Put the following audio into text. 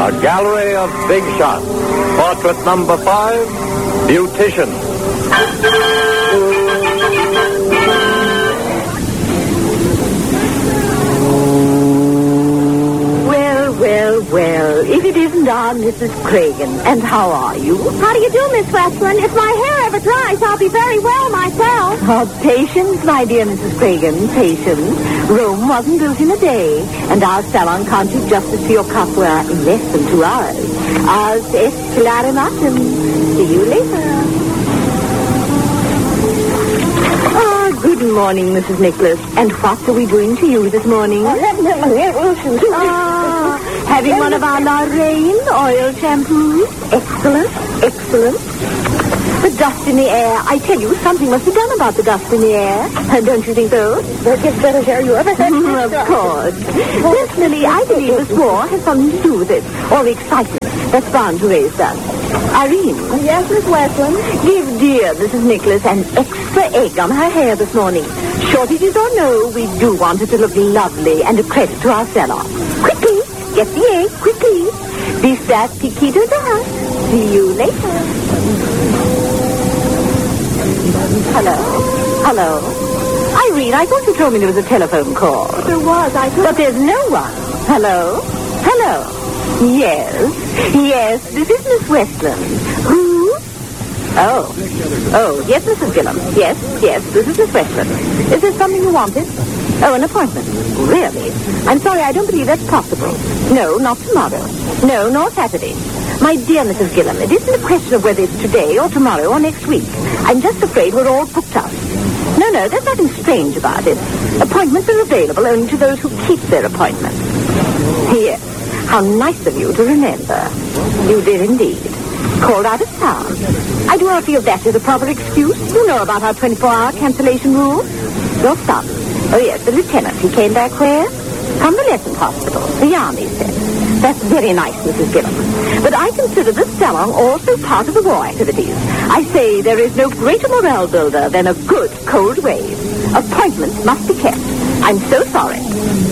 A gallery of big shots. Portrait number 5, Beautician. Well, if it isn't our Mrs. Cragen. And how are you? How do you do, Miss Westland? If my hair ever dries, I'll be very well myself. Oh, patience, my dear Mrs. Cragen, patience. Rome wasn't built in a day, and our salon can't do justice to your cupware in less than 2 hours. Ours es clarimatum. See you later. Good morning, Mrs. Nicholas. And what are we doing to you this morning? Having one of our Lorraine oil shampoos. Excellent, excellent. The dust in the air. I tell you, something must be done about the dust in the air. Don't you think so? That gets better hair you ever had. Of course. Personally, I believe this war has something to do with it. Or the excitement that's bound to raise dust. Irene. Yes, Miss Westland? Give dear Mrs. Nicholas an extra egg on her hair this morning. Shortages or no, we do want it to look lovely and a credit to our salon. Quickly, get the egg, quickly. Bistat piquito da. See you later. Hello? Irene, I thought you told me there was a telephone call. There was, But there's no one. Hello? Yes, this is Miss Westland. Who? Oh, yes, Mrs. Gillam. Yes, this is Miss Westland. Is there something you wanted? Oh, an appointment. Really? I'm sorry, I don't believe that's possible. No, not tomorrow. No, nor Saturday. My dear Mrs. Gillam, it isn't a question of whether it's today or tomorrow or next week. I'm just afraid we're all booked up. No, there's nothing strange about it. Appointments are available only to those who keep their appointments. Yes. How nice of you to remember. You did indeed. Called out of town. I do not feel that is a proper excuse. You know about our 24-hour cancellation rule. Your son. Oh, yes, the lieutenant. He came back where? Convalescent hospital. The army said. That's very nice, Mrs. Gillam. But I consider this salon also part of the war activities. I say there is no greater morale builder than a good cold wave. Appointments must be kept. I'm so sorry.